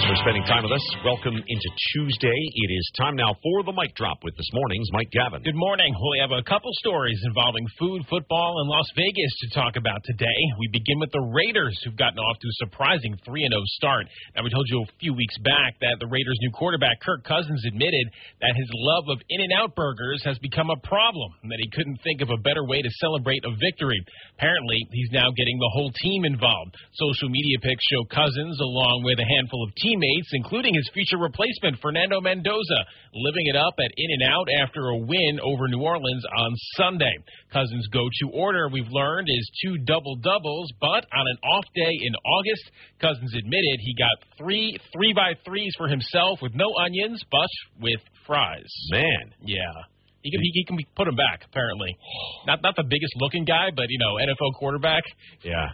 Thanks for spending time with us. Welcome into Tuesday. It is time now for the Mic Drop with this morning's Mike Gavin. Good morning. We have a couple stories involving food, football, and Las Vegas to talk about today. We begin with the Raiders, who've gotten off to a surprising 3-0 start. Now, we told you a few weeks back that the Raiders' new quarterback, Kirk Cousins, admitted that his love of In-N-Out burgers has become a problem, and that he couldn't think of a better way to celebrate a victory. Apparently, he's now getting the whole team involved. Social media pics show Cousins, along with a handful of teammates, including his future replacement, Fernando Mendoza, living it up at In-N-Out after a win over New Orleans on Sunday. Cousins' go-to order, we've learned, is 2 double-doubles, but on an off day in August, Cousins admitted he got 3 3x3s for himself with no onions, but with fries. Man. Yeah. He can put him back, apparently. Not the biggest looking guy, but, NFL quarterback. Yeah.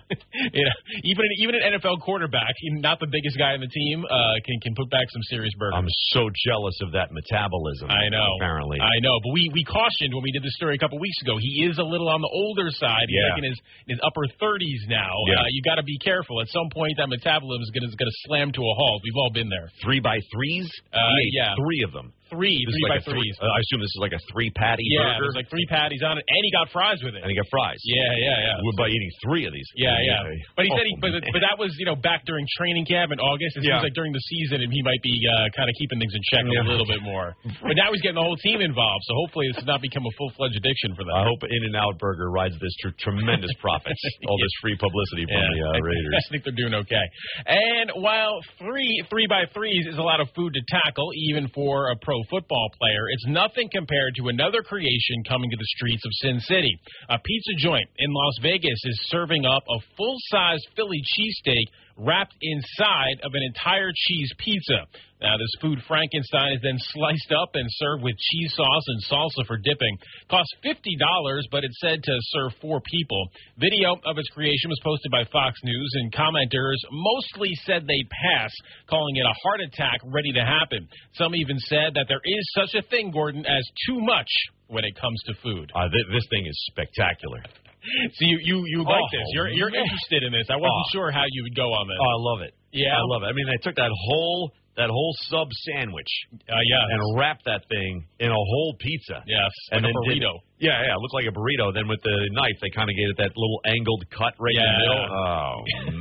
Even an NFL quarterback, not the biggest guy on the team, can put back some serious burgers. I'm so jealous of that metabolism. I know. Apparently. I know. But we cautioned when we did this story a couple weeks ago. He is a little on the older side. He's like in his upper 30s now. Yeah. You got to be careful. At some point, that metabolism is going to slam to a halt. We've all been there. 3x3s? Yeah. 3 of them. 3 3x3s. I assume this is like a 3-patty burger? Yeah, there's like 3 patties on it, and he got fries with it. And he got fries. Yeah. By eating 3 of these. Yeah. But he said but that was, back during training camp in August. It seems like during the season, and he might be kind of keeping things in check a little bit more. But now he's getting the whole team involved, so hopefully this has not become a full-fledged addiction for them. I hope In-N-Out Burger rides this to tremendous profits. All this free publicity from the Raiders. I think they're doing okay. And while 3 3x3s is a lot of food to tackle, even for a pro football player, it's nothing compared to another creation coming to the streets of Sin City. A pizza joint in Las Vegas is serving up a full-size Philly cheesesteak wrapped inside of an entire cheese pizza. Now, this food Frankenstein is then sliced up and served with cheese sauce and salsa for dipping. Costs $50, but it's said to serve 4 people. Video of its creation was posted by Fox News, and commenters mostly said they'd pass, calling it a heart attack ready to happen. Some even said that there is such a thing, Gordon, as too much when it comes to food. This thing is spectacular. So you like this. You're interested in this. I wasn't sure how you would go on this. Oh, I love it. Yeah? I love it. I mean, they took that whole sub sandwich and wrapped that thing in a whole pizza. Yes, and like a burrito. It looked like a burrito. Then with the knife, they kind of gave it that little angled cut right in the middle. Oh,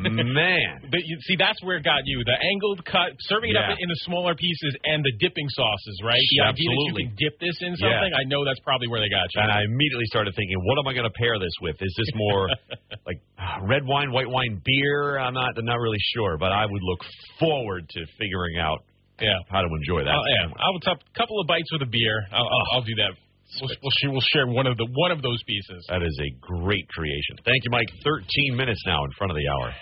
man. But that's where it got you. The angled cut, serving it up in the smaller pieces, and the dipping sauces, right? The idea that you can dip this in something, I know that's probably where they got you. And I immediately started thinking, what am I going to pair this with? Is this more like red wine, white wine, beer? I'm not really sure, but I would look forward to figuring out how to enjoy that. I would have a couple of bites with a beer. I'll do that. We'll share one of those pieces. That is a great creation. Thank you, Mike. 13 minutes now in front of the hour.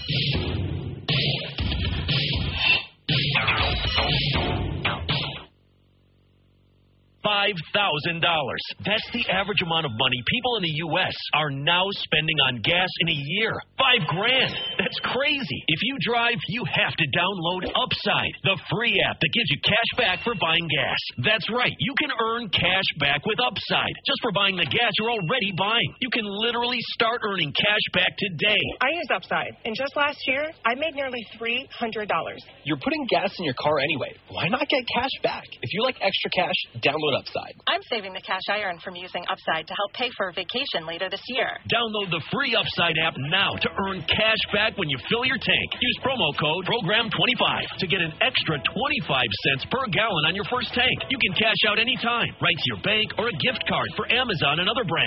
$5,000. That's the average amount of money people in the U.S. are now spending on gas in a year. $5,000. That's crazy. If you drive, you have to download Upside, the free app that gives you cash back for buying gas. That's right. You can earn cash back with Upside just for buying the gas you're already buying. You can literally start earning cash back today. I use Upside, and just last year, I made nearly $300. You're putting gas in your car anyway. Why not get cash back? If you like extra cash, download Upside. I'm saving the cash I earn from using Upside to help pay for a vacation later this year. Download the free Upside app now to earn cash back when you fill your tank. Use promo code PROGRAM25 to get an extra 25 cents per gallon on your first tank. You can cash out anytime, right to your bank or a gift card for Amazon and other brands.